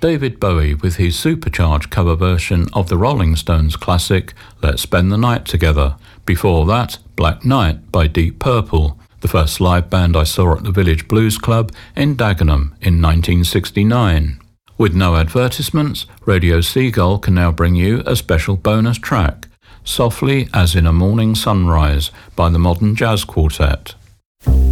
David Bowie with his supercharged cover version of the Rolling Stones classic Let's Spend the Night Together. Before that, Black Knight by Deep Purple, the first live band I saw at the Village Blues Club in Dagenham in 1969. With no advertisements, Radio Seagull can now bring you a special bonus track, Softly as in a Morning Sunrise by the Modern Jazz Quartet.